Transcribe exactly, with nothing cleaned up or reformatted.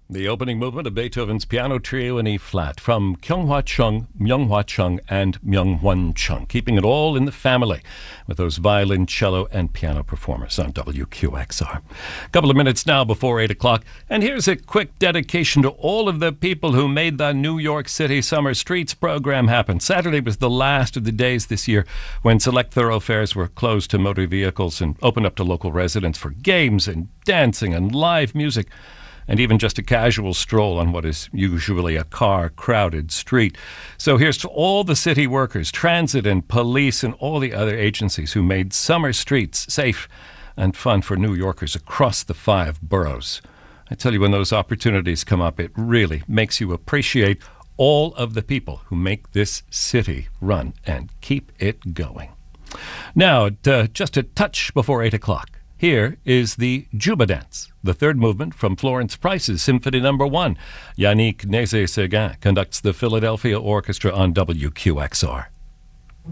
The opening movement of Beethoven's Piano Trio in E-flat from Kyunghwa Chung, Myunghwa Chung, and Myungwon Chung, keeping it all in the family with those violin, cello, and piano performers on W Q X R. A couple of minutes now before eight o'clock, and here's a quick dedication to all of the people who made the New York City Summer Streets program happen. Saturday was the last of the days this year when select thoroughfares were closed to motor vehicles and opened up to local residents for games and dancing and live music, and even just a casual stroll on what is usually a car-crowded street. So here's to all the city workers, transit and police, and all the other agencies who made summer streets safe and fun for New Yorkers across the five boroughs. I tell you, when those opportunities come up, it really makes you appreciate all of the people who make this city run and keep it going. Now, at, uh, just a touch before eight o'clock, here is the Juba Dance, the third movement from Florence Price's Symphony Number One. Yannick Nézet-Séguin conducts the Philadelphia Orchestra on W Q X R.